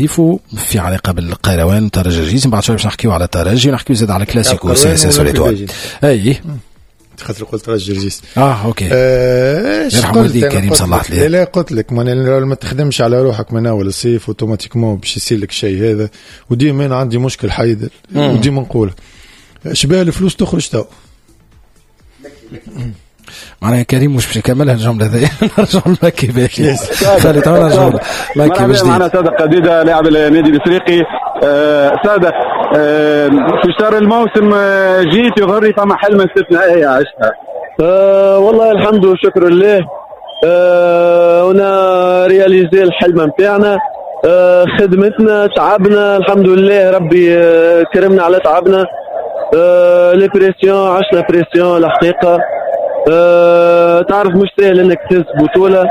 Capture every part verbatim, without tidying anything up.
يفو في علاقه بالقيروان وترجي الجيزي. بعد شويه باش نحكيو على الترجي ونحكيو زاد على كلاسيكو سي اس اس وليتوال. اي خاطر قلت رجي الجيزي. اه اوكي. آه يرحم والديك كريم صلحت لي. لا قلت لك ما تخدمش على روحك من اول الصيف اوتوماتيكمون باش يصير لك شيء هذا. وديما انا عندي مشكل حيدر وديما نقول شباب الفلوس تخرج تو. معناها كريم مش باش يكملها الجمله هذه. نرجع لمكي باكي خلي تعال نرجع مكي باش معنا سادة قديدة لاعب النادي الافريقي. أه سادة أه في شهر الموسم أه جيت يغري فما حلم استثنائية عشتها. أه والله الحمد والشكر لله. أه هنا رياليزي الحلم نتاعنا. أه خدمتنا تعبنا الحمد لله ربي أه كرمنا على تعبنا. أه لي بريسيون عشنا بريسيون الحقيقة. أه تعرف مش سهل انك تهز بطولة.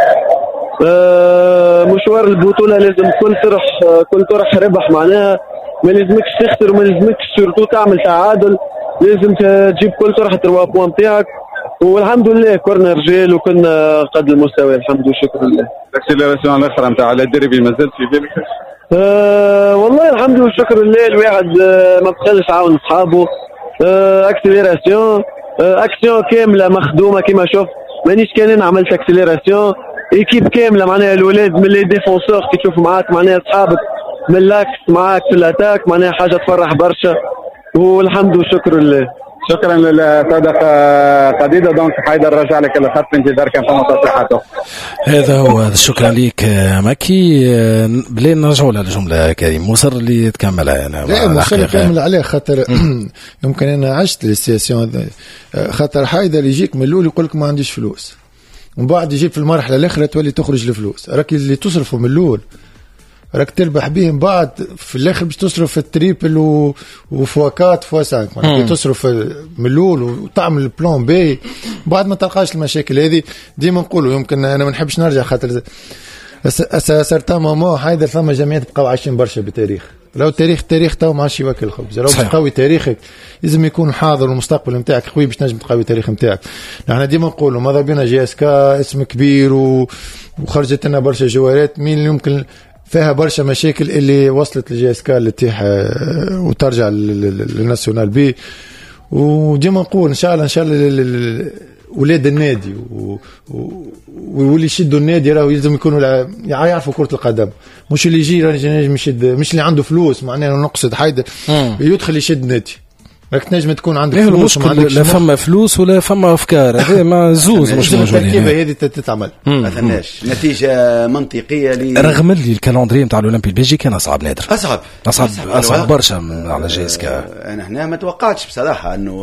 أه مشوار البطولة لازم كل طرح كل طرح ربح معناها ما لازمكش تخسر وما لازمكش سورتو تعمل تعادل. لازم تجيب كل طرح تروا بوان بتاعك والحمد لله كنا رجال وكنا قد المستوى الحمد والشكر لله. الاكسلراسيون الاخرى نتاع الديربي مازال في بالك؟ أه والله الحمد والشكر لله الواحد أه ما بخلش عاون اصحابه. أه اكسلراسيون أه اكسيون كامله مخدومه كما شفت مانيش كان انا عملت اكسلراسيون ايكيب كامله معناها الاولاد من لي ديفونسور كي تشوف معاك معناها اصحابك من الاكس معاك في الاتاك معناها حاجه تفرح برشا والحمد والشكر لله. شكرا للسادة قديدة. دونك حيدر رجع لك الخط في انتظار كان فما تصريحاته. هذا هو شكرا ليك مكي. بلي نرجعوا للجملة كريم مصر اللي تكملها أنا. لا مصر كامل عليه خاطر يمكن أنا عشت السياسيون خاطر حيدر يجيك من الأول يقولك ما عنديش فلوس ومن بعد يجيب في المرحلة الأخرى تولي تخرج الفلوس. راك اللي تصرفه من الأول راك تربح بهم بعد في الاخر باش تصرف التريبل و... وفواكات فوا سانك يعني تصرف من الاول وتعمل البلان بي بعد ما تلقاش المشاكل هذه. ديما نقولوا يمكن انا ما نحبش نرجع خاطر سرتا ماما حيدر ثم جمعيات بقاو عايشين برشا بالتاريخ. لو تاريخ تاريخ تو ما عادش ياكل الخبز. لو تقوي تاريخك لازم يكون حاضر المستقبل نتاعك خوي باش نجم تقوي التاريخ نتاعك. نحن ديما نقولوا ماذا بينا جي اس كا اسم كبير و... وخرجت لنا برشا جوارات مين يمكن فيها برشا مشاكل اللي وصلت لجي اس كا اللي تيح وترجع للناسيونال بي. وديما نقول ان شاء الله ان شاء الله ولاد النادي واللي يشدوا النادي راهو يلزم يكونوا يعرفوا كرة القدم مش اللي يجي راه مش مش اللي عنده فلوس معناه نقصد حيدر يدخل يشد نادي. راك تنجم تكون عندك فلوس لا فما فلوس ولا فما افكار هذا ما زوز مش موجودين. هذه تتعمل ما ثناش نتيجه منطقيه لي رغم اللي الكالندري نتاع الاولمبي البلجيكي كان اصعب نادر اصعب اصعب اصعب برشا على جيسكا. انا هنا ما توقعتش بصراحه انه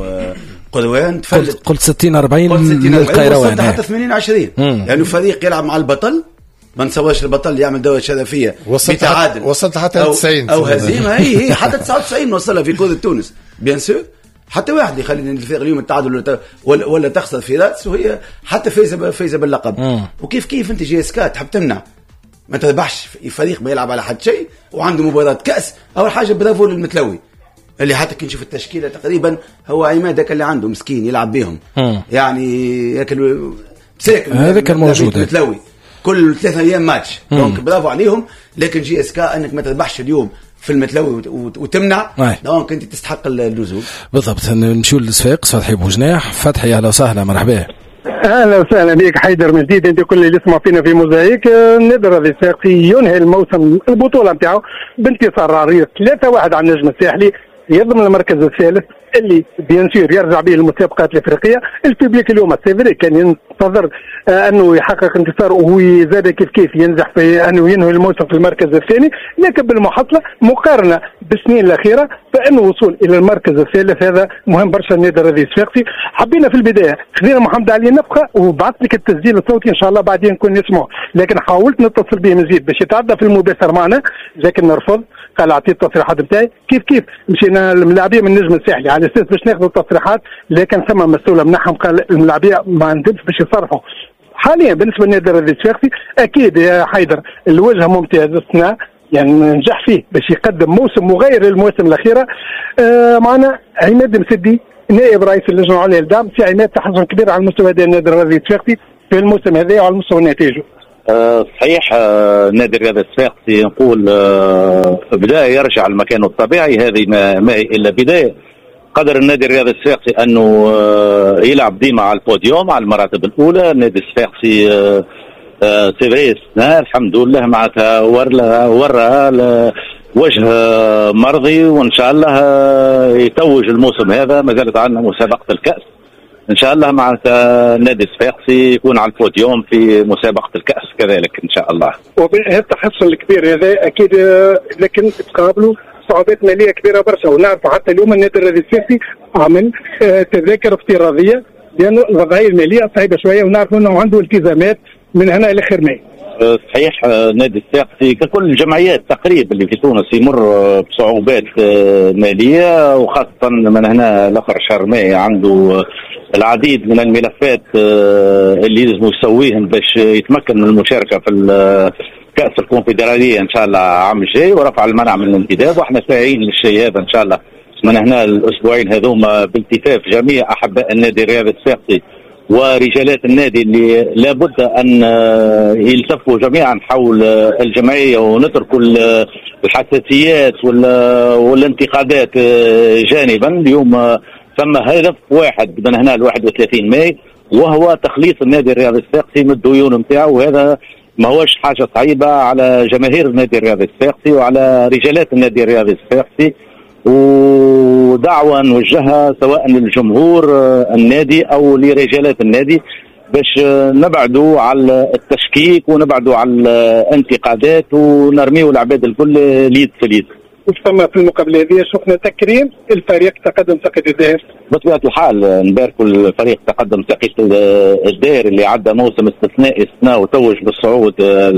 قدوان تفلت قلت ستين أربعين للقيروان حتى ثمانين عشرين يعني فريق يلعب مع البطل ما نسواش البطل يعمل دورة شرفية بتعادل وصلت حتى أو تسعين أو هزيمة هي حتى تسعة وتسعين وصلها في كرة تونس بيان سور. حتى واحد يخلي الفريق اليوم التعادل ولا ولا تخسر في راس وهي حتى فايزة فايزة باللقب. مم. وكيف كيف أنت جي اس كا تحب تمنع ما تذبحش فريق ما يلعب على حد شيء وعنده مباراة كأس. أول حاجة برافو للمتلوي اللي حتى كي نشوف التشكيلة تقريبا هو عماد اللي عنده مسكين يلعب بهم. مم. يعني ياكل ساكن هذا كان موجود متلوي كل ثلاثة أيام ماتش. دونك برافو عليهم. لكن جي اس كا أنك ما تذبحش اليوم في المتلوي وتمنع دونك أنت تستحق النزول بالضبط. نمشيو للصفاق فتحي بوجناح. فتحي أهلا وسهلا مرحبا. اهلا وسهلا بك حيدر من جديد. انت كل اللي يسمع فينا في موزايك نقدر الصفاقسي ينهي الموسم البطوله نتاعو بانتصار رهيب ثلاثة واحد على النجم الساحلي يضمن المركز الثالث اللي بينسير يرجع به المسابقات الافريقيه. الببليك اليوم السيفري كان ينتظر آه انه يحقق انتصار وهو زاد كيف كيف ينجح في انه ينهي الموسم في المركز الثاني. لكن بالمحصله مقارنه بالسنين الاخيره فانه الوصول الى المركز الثالث هذا مهم برشا النادي الرياضي الصفاقسي. حبينا في البدايه خذينا محمد علي نفقه وبعث لك التسجيل الصوتي ان شاء الله بعدين نكون نسمعه. لكن حاولت نتصل به مزيد باش يتعدى في المباشر معنا لكن نرفض. قال اعطيت التصريحات بتاعي كيف كيف مشينا الملاعبيه من النجم الساحلي على اساس باش ناخذ التصريحات. لكن ثم مسؤول منحهم قال الملاعبيه ما عندهمش باش يصرفوا. حاليا بالنسبه للنادي الرياضي الصفاقسي اكيد يا حيدر الوجه ممتاز السنه يعني نجح فيه باش يقدم موسم مغاير للمواسم الاخيره. آه معنا عماد مسدي نائب رئيس اللجنه العليا للدعم. في عماد تحسن كبير على المستوى النادي الرياضي الصفاقسي في الموسم هذا وعلى مستوى نتائجه. أه صحيح. أه نادي الرياضي الصفاقسي نقول أه بدا يرجع لمكانه الطبيعي، هذه ما, ما الا بدايه. قدر النادي الرياضي الصفاقسي انه أه يلعب ديما على البوديوم على المراتب الاولى. النادي الصفاقسي أه أه سيفري الحمد لله معناتها ورى وجه مرضي، وان شاء الله يتوج الموسم هذا. ما زالت عندنا مسابقه الكاس ان شاء الله معناتها النادي الصفاقسي يكون على البوديوم في مسابقه الكاس كذلك ان شاء الله. وبهذا التحسن الكبير هذا اكيد، لكن تقابلوا صعوبات ماليه كبيره برشا، ونعرف حتى اليوم النادي الرياضي الصفاقسي عمل تذاكر افتراضيه لانه الوضعيه الماليه صعبه شويه، ونعرف انه عنده التزامات من هنا الى اخر ماي. صحيح. نادي الصفاقسي ككل الجمعيات تقريبا اللي في تونس يمر بصعوبات ماليه، وخاصه من هنا لاخر شهر ماي عنده العديد من الملفات اللي لازم يسويهم باش يتمكن من المشاركه في كاس الكونفدراليه ان شاء الله عام الجاي، ورفع المنع من الانتداب، واحنا ساعين للشيء هذا ان شاء الله من هنا الاسبوعين هذوما بالتفاف جميع احباء النادي الرياضي الصفاقسي ورجالات النادي اللي لابد ان يلتفوا جميعا حول الجمعيه ونتركوا الحساسيات والانتقادات جانبا. اليوم ثم هدف واحد من هنا ل واحد وثلاثين ماي، وهو تخليص النادي الرياضي الصفاقسي من الديون نتاعو، وهذا ما هوش حاجه صعيبه على جماهير النادي الرياضي الصفاقسي وعلى رجالات النادي الرياضي الصفاقسي. ودعوة نوجهها سواء للجمهور النادي أو لرجالات النادي باش نبعدوا على التشكيك ونبعدوا على الانتقادات ونرميوا العباد الكل ليد في ليد. ثم في المقابلة هذه شفنا تكريم الفريق تقدم ساقية الدائر. بطبيعة الحال نباركوا الفريق تقدم ساقية الدائر اللي عدى موسم استثنائي استثناء وتوج بالصعود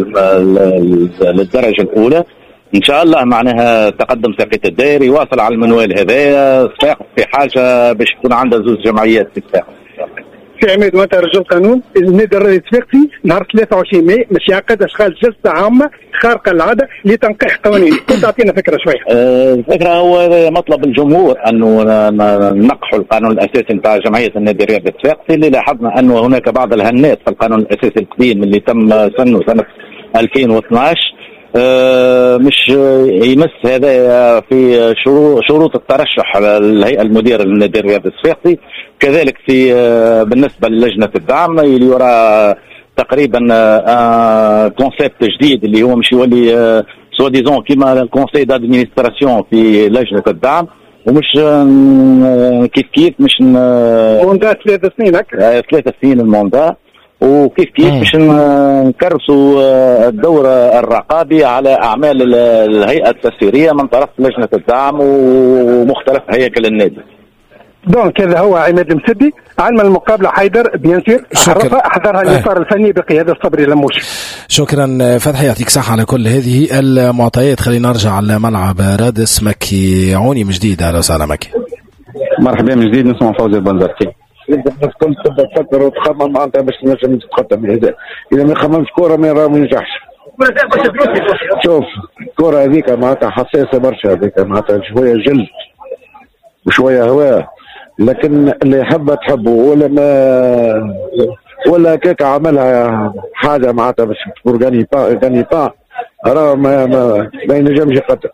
للدرجة الأولى. ان شاء الله معناها تقدم ساقية الدائري يواصل على المنوال هذايا. الصفاقس في حاجه باش تكون عندها زوج جمعيات في الصفاقس. في عماد وانت رجل قانون، النادي الرياضي الصفاقسي نهار ثلاثة وعشرين ماي باش يعقد اشغال جلسه عامه خارقه للعاده لتنقيح قوانين، كنت تعطينا فكره شويه. الفكره هو مطلب الجمهور انه نقحوا القانون الاساسي نتاع جمعيه النادي الرياضي الصفاقسي، اللي لاحظنا انه هناك بعض الهنات في القانون الاساسي القديم اللي تم سنه سنه ألفين واثناش أه مش يمس هذا في شروط الترشح للهيئه المديره للنادي الرياضي الصفاقسي. كذلك في أه بالنسبه للجنه الدعم اللي يرى تقريبا أه كونسيبت جديد اللي هو مش يولي أه سوا ديزون كيما الكونسي دادمينستراسيون في لجنه الدعم، ومش أه كيف كيف مش موندا ثلاث سنين هكا ثلاث سنين الموندا، وكيف كيف باش نكرسوا الدور الرقابي على اعمال الهيئه التسييريه من طرف لجنه الدعم ومختلف هياكل النادي. دونك هذا هو عماد المسدي، علم المقابله حيدر بيانسير احضرها الاطار الفني بقياده صبري لموشي. شكرا فتحي، يعطيك صحه على كل هذه المعطيات. خلينا نرجع على ملعب رادس. مكي عوني من جديد، اهلا وسهلا مكي. مرحبا من جديد، نسمع فوزي البنزرتي. الناس كل تبدا تفكر وتخمم معناتها باش تنجم تتقدم. اذا اذا ما خممش كوره ما راه ما ينجحش. شوف الكوره هذيك معناتها حساسه برشا، هذيك معناتها شويه جلد وشويه هواء، لكن اللي يحبها تحبه ولا ما ولا كيك عملها حاجه معناتها باش تكون غني با غني با راه ما ما, ما ينجمش يقدم.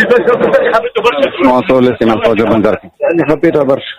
نوصل لسنا فوزي بندركي يعني حبيتها برشا.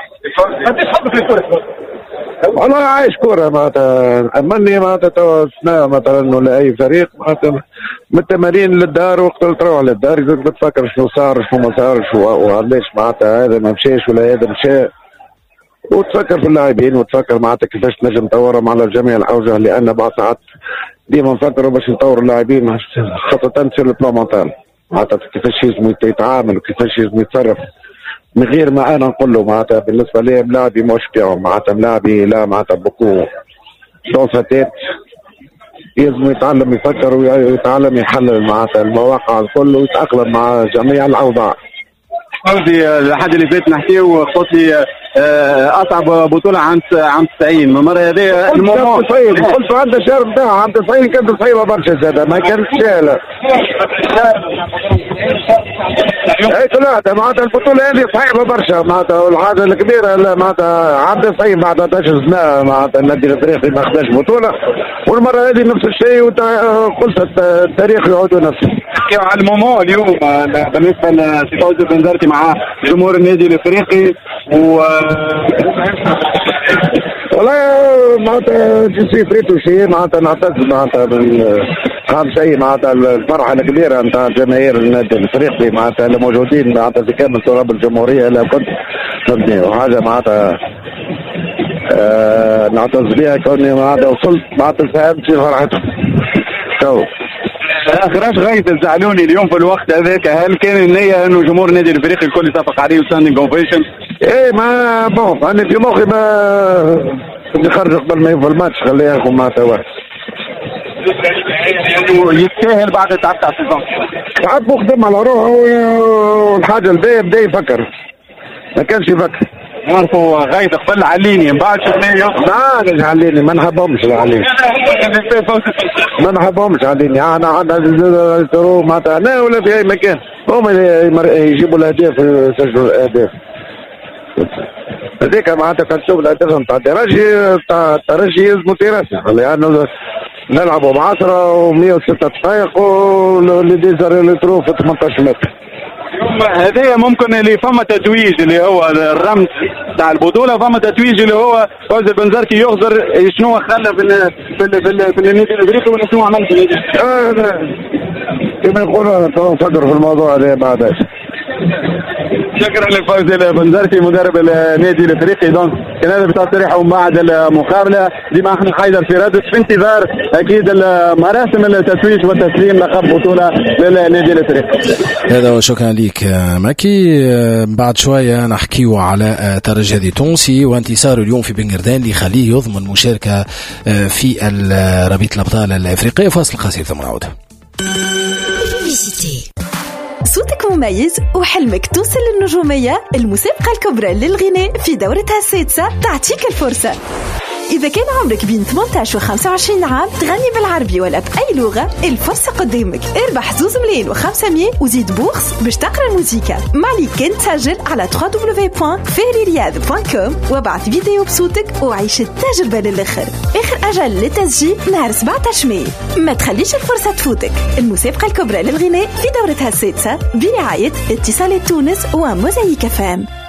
والله عايش كورة معناتها أمني معناتها توا سنة مثلا ولا أي فريق معناتها من التمارين للدار، وقت اللي تروح للدار تفكر شنو صار شنو ما صارش وعلاش معناتها هذا ما مشاش ولا هذا مشى، وتفكر في اللاعبين وتفكر معناتها كيفاش تنجم تطورهم على جميع الأوجه، لأن بعض ساعات ديما نفكروا باش نطور اللاعبين خاصة في البلان مونتال معناتها كيفاش يلزم يتعامل وكيفاش يلزم يتصرف، من غير ما انا نقول له معناتها بالنسبه لي ملاعبي مش بتاعهم معناتها ملاعبي لا معناتها بوكو دون ساتيت يلزم يتعلم يفكر ويتعلم يحلل معناتها المواقع الكل ويتاقلم مع جميع الاوضاع. فوزي الحد اللي فات نحكيو قلت لي اصعب بطوله عام عام تسعين، من المره هذه المومون قلت عندها الشهر نتاعها عام تسعين كانت صعيبه برشا زاده ما كانتش سهله. اي ثلاثة معناتها البطولة هذه صعيبة برشا معناتها والحاجة الكبيرة معناتها عبد الصعيب بعد ثلاثة عشر سنة معناتها النادي الافريقي ما خداش بطولة والمرة هذه نفس الشيء وقلت التاريخ يعود نفسه. نحكيو على المومو اليوم بالنسبة لسي فوزي بنزرتي مع جمهور النادي الافريقي و والله معناتها جنسي فريتو شيء معناتها نعتز معناتها أهم شيء معناتها الفرحة الكبيرة نتاع جماهير النادي الافريقي معناتها اللي موجودين معناتها في كامل تراب الجمهورية لا كنت فهمتني وحاجة معناتها آه نعتز بها كوني معناتها وصلت معناتها ساهمت في فرحتهم. تو اخراج غاية الزعلوني اليوم في الوقت هذاك هل كان النية انه جمهور النادي الافريقي الكل يتفق عليه وستاندينج اوفيشن؟ ايه ما بون انا في مخي ما نخرج قبل ما يبدا الماتش خليه ياخذ معناتها واحد. يستاهل بعد التعب تاع السيزون. تعب وخدم على روحه والحاجة الباقية بدا يفكر. ما كانش يفكر. نعرفوا غاية قبل عليني من بعد شفناه ما نجي عليني ما نحبهمش عليني. ما نحبهمش عليني انا عندنا ترو معناتها انا ولا في اي مكان هم يجيبوا الاهداف يسجلوا الاهداف. هذيك معناتها كان تشوف الاهداف نتاع الترجي الترجي يلزموا تيراسي لانه نلعبوا ب عشرة ومية وستة دقائق واللي ديزر اللي تروح في ثمانية عشر متر. هذايا ممكن اللي فما تتويج اللي هو الرمز تاع البطوله فما تتويج اللي هو فوزي بنزرتي يغزر شنو خلى في ال في ال في, ال في النادي الافريقي ولا شنو عمل في النادي؟ اه كما يقولوا نفكر في الموضوع هذا بعد. شكرا لفوزي البنزرتي مدرب النادي الافريقي. دونك كان هذا بتصريح من بعد المقابله ديما احنا حيدر في رادس في انتظار اكيد مراسم التتويج وتسليم لقب بطوله للنادي الافريقي. هذا وشكرا لك ماكي. بعد شويه نحكيو على ترجي تونسي وانتصاره اليوم في بنغردان اللي يخليه يضمن مشاركه في ربيع الابطال الافريقيه. فاصل قصير ثم نعود. صوتك مميز وحلمك توصل للنجومية. المسابقة الكبرى للغناء في دورتها السادسة تعطيك الفرصة. إذا كان عمرك بين ثمانية عشر و خمسة وعشرين عام تغني بالعربي ولا بأي لغة الفرصة قدامك. اربح زوز ملايين وخمسمية وزيد بوخس باش تقرأ الموسيقى. ما عليك كان تسجل على دبليو دبليو دبليو دوت فهري رياض دوت كوم وابعث فيديو بصوتك وعيش التجربة للآخر. آخر أجل للتسجيل نهار سبعة عشر مايو. ما تخليش الفرصة تفوتك. المسابقة الكبرى للغناء في دورتها السادسة برعاية اتصالات تونس وموزايك فام.